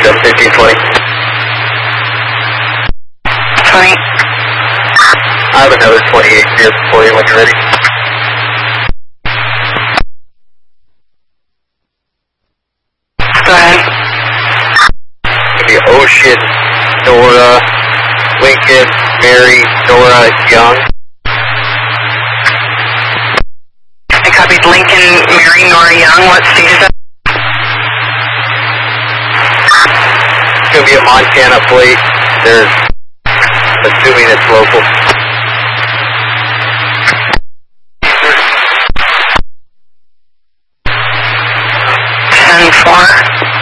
1520. 20. I have another 28 here for you when you're ready. Go ahead. It'll be Ocean, Nora, Lincoln, Mary, Nora, Young. I copied Lincoln, Mary, Nora, Young. What state is that? It's going to be a Montana plate. They're assuming it's local. 10-4.